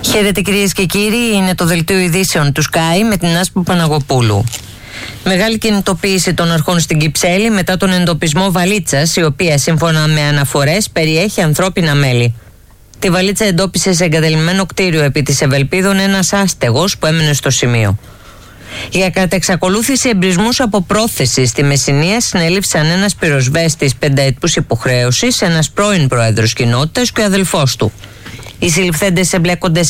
Χαίρετε κυρίες και κύριοι, είναι το δελτίο ειδήσεων του Sky με την Άσπου Παναγοπούλου. Μεγάλη κινητοποίηση των αρχών στην Κυψέλη μετά τον εντοπισμό βαλίτσας, η οποία σύμφωνα με αναφορές περιέχει ανθρώπινα μέλη. Τη βαλίτσα εντόπισε σε εγκαταλειμμένο κτίριο επί της Ευελπίδων ένας άστεγος που έμενε στο σημείο. Για κατεξακολούθηση εμπρισμούς από πρόθεση στη Μεσσηνία συνέληφθησαν ένας πυροσβέστης 5 ετούς υποχρέωσης, ένας πρώην πρόεδρος κοινότητας και ο αδελφός του. Οι συλληφθέντες εμπλέκονται